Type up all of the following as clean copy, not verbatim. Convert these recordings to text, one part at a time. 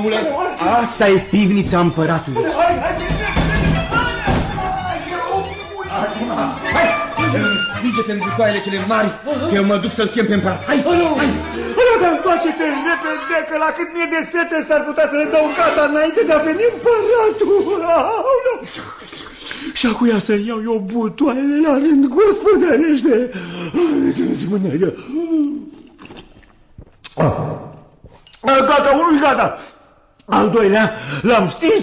omule, asta e pivnița împăratului. Acum, hai, învige-te în butoaiele cele mari, că eu mă duc să-l chem pe împărat. Hai, hai! Dar întoarce-te repede, că la cât mie de sete s-ar putea să le dau gata înainte de a veni împăratul. Și acuia să iau eu butoaiele la rând, gospodărește. Gata, unul gata. Al doilea l-am stins.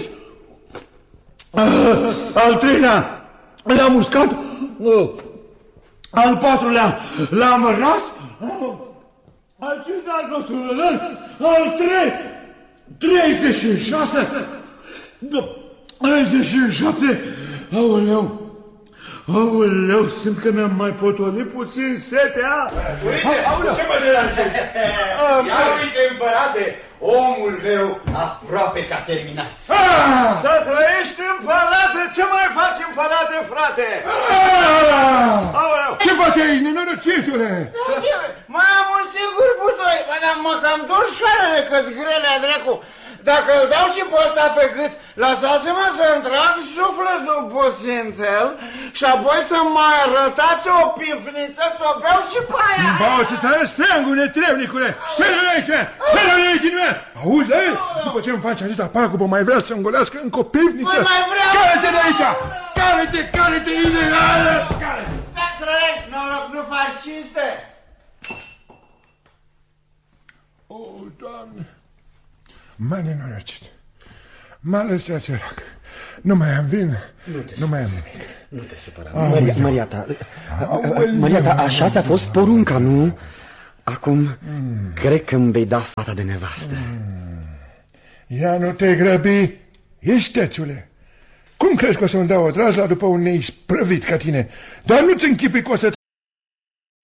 Al treilea l-am uscat. Al patrulea l-am ras. Al cincilea nostru, al 36, 37, aoleu, simt că mi-am mai potolit puțin setea. Uite, ce mă deranje? Ia uite, împărate, omul meu aproape că a terminat. Să trăiești, împărate, ce mai faci, împărate, frate? Ce faci aici, nenorocitule? Mai am un singur butoi, dar mă cam dor șoarele că-ți grelea, dracu. Dacă îl dau și pe ăsta pe gât, lăsați-mă să-mi trag sufletul puțin fel și apoi să mai arătați o pifniță să o beau și pe aia. Bau să stai steangul, netrevnicule! Șeră-l aici! Șeră-l aici în mea! Auzi, la el? După ce îmi faci atâta pagubă, mai vrea să îngolească încă o pifniță? Păi mai vreau! Care-te de aici! Care-te, ilegală! Să trăiești, noroc, nu faci cinste! O, Doamne! M-a nenorocit. M-a lăsat sărac. Nu mai am vin, nu mai am nimic. Nu te supăra. Maria ta, așa ți-a fost porunca, nu? Acum, cred că îmi vei da fata de nevastă. Ia nu te grăbi, istețule. Cum crezi că o să-mi dau o drazla după un neisprăvit ca tine? Dar nu-ți închipui că o să